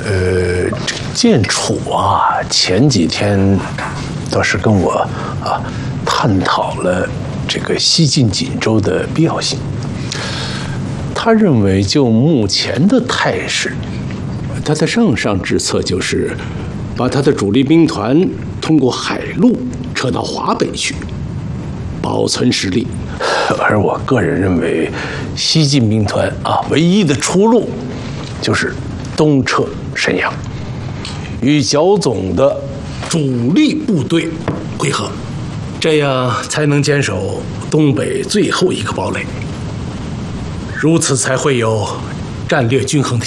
这个建楚啊，前几天倒是跟我探讨了这个西进锦州的必要性。他认为，就目前的态势，他的上之策就是把他的主力兵团通过海路撤到华北去，保存实力。而我个人认为，西进兵团唯一的出路就是东撤沈阳，与剿总的主力部队会合，这样才能坚守东北最后一个堡垒。如此才会有战略均衡的